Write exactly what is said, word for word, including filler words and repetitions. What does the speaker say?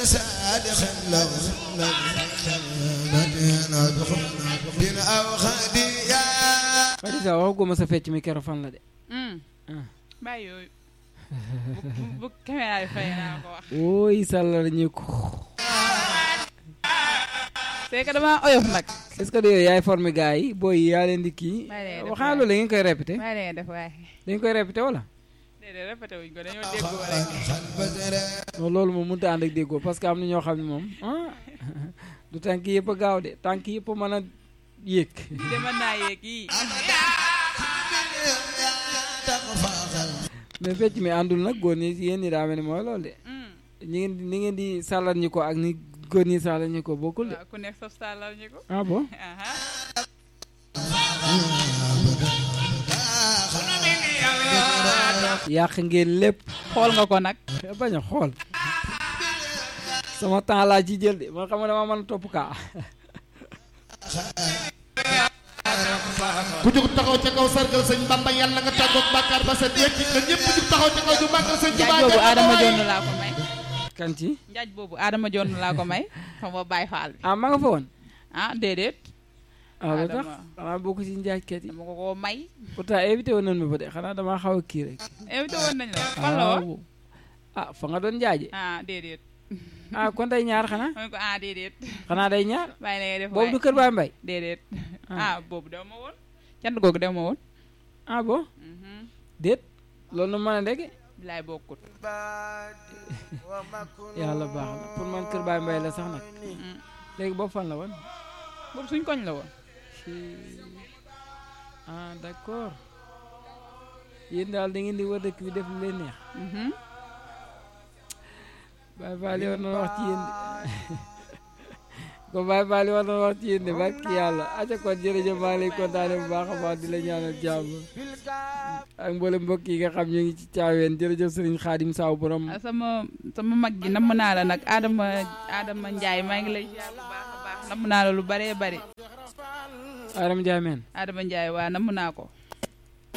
صادق لو مدينة دين أو خديا Khadija waxu ma sa fecc mi kero fan la de bàyyi yooyu bu caméra yi fay naa ko wax ooy sàllar ñi ko c'est que dama oyof nag est-ce que yow yaay formé gars yi booy yaa leen di kii waxaa loolu la ngeen koy répété maa leen def waaye dañ koy répété wala déedéet répété wuñ ko dañoo déggoo rek non loolu moom mënut a ànd ak déggoo parce que am na ñoo xam ne moom ah du tànk yëpp a gaaw de tànk yëpp a mën a yéeg de mën naa yéeg yi mais fecc mi àndul nag góor ñi yéen ñi daa mel ni mooy loolu de ñi ngeen di ni ngeen di sàllar ñi ko ak ni góor ñi sàllar ñi ko bokkul de ku nekk saf sàllar ñi ko ah bon yàq ngeen lépp xool nga ko nag bañ a xool sama temps laa ci jël de man xam nga dama mën a topp kaa ku jóg taxaw ca kaw sargal sëñ Bamba yàlla nga tàggoog bàkkaar ba set wecc na ñëpp jóg taxaw ca kaw ju màggal sëñ njaaj boobu Adama Jonn laa ko may kan ci njaaj boobu Adama Jonn laa ko may xam nga Baye Fall bi ah ma nga fa woon ah déedéet ah ba tax xanaa bokk ci njaajkat yi dama ko koo may pourtant invité woon nañ ma fa de xanaa damaa xaw a kii rek invité woon nañ la fan la woon ah fa nga doon njaaje ah déedéet ah kon day ñaar xanaa ma ne ko ah déedéet xanaa day ñaar bàyyi la ngay def boobu du kër Baye Mbaye déedéet ah boobu dew ma woon cant googu dew ma woon ah bon déet loolu nu mën a dégg bilaay bokkut yàlla baax na pour man kër Baye Mbaye la sax nag léegi boobu fan la woon boobu suñ koñ la woon ah d'accord yéen daal da ngeen di war dëkk bi def lu leen neex Baye Fall war na wax ci yéen de ko Baye Fall war na wax ci yéen de barki yàlla aca kon jërëjëf maa ngi lay kontaane bu baax a baax di la ñaanal jàmm ak mboolem mbokk yi nga xam ñu ngi ci caaween jërëjëf Serigne Khadim Saw borom sama sama mag gi namm naa la nag Adama Adama Ndiaye maa ngi lay ziar bu baax a baax namm naa la lu baree bari Adama Ndiaye men Adama Ndiaye waa namm naa ko